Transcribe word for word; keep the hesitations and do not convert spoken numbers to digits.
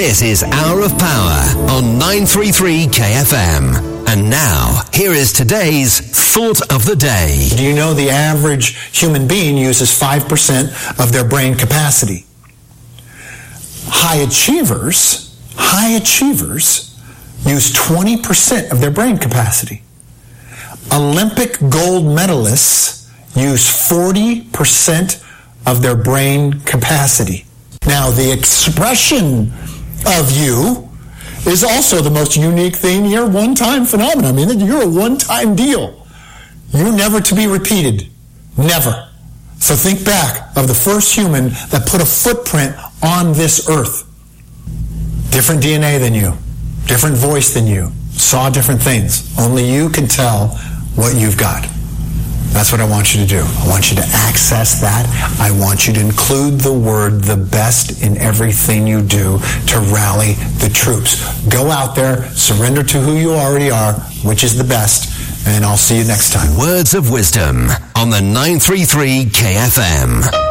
This is Hour of Power on nine thirty-three K F M. And now, here is today's Thought of the Day. Do you know the average human being uses five percent of their brain capacity? High achievers, high achievers use twenty percent of their brain capacity. Olympic gold medalists use forty percent of their brain capacity. Now, the expression of you is also the most unique thing. You're a one-time phenomenon. I mean, you're a one-time deal. You're never to be repeated. Never. So think back of the first human that put a footprint on this earth. Different D N A than you. Different voice than you. Saw different things. Only you can tell what you've got. That's what I want you to do. I want you to access that. I want you to include the word the best in everything you do to rally the troops. Go out there, surrender to who you already are, which is the best, and I'll see you next time. Words of wisdom on the nine thirty-three K F M.